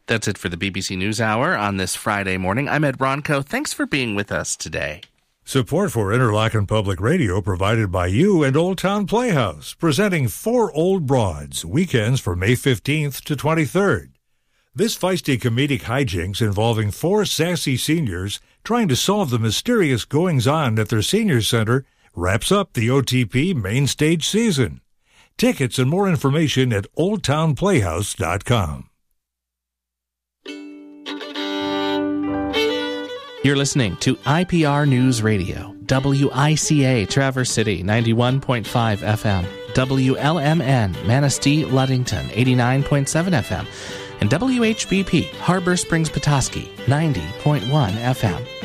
That's it for the BBC NewsHour on this Friday morning. I'm Ed Bronco. Thanks for being with us today. Support for Interlachen Public Radio provided by you and Old Town Playhouse, presenting Four Old Broads, weekends from May 15th to 23rd. This feisty comedic hijinks involving four sassy seniors trying to solve the mysterious goings-on at their senior center wraps up the OTP main stage season. Tickets and more information at oldtownplayhouse.com. You're listening to IPR News Radio, WICA Traverse City 91.5 FM, WLMN Manistee Ludington 89.7 FM, and WHBP Harbor Springs Petoskey 90.1 FM.